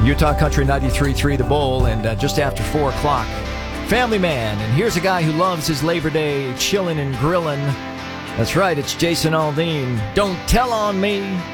Utah Country 93.3 The Bull, and just after 4 o'clock, Family Man. And here's a guy who loves his Labor Day chilling and grilling. That's right, it's Jason Aldean. Don't tell on me.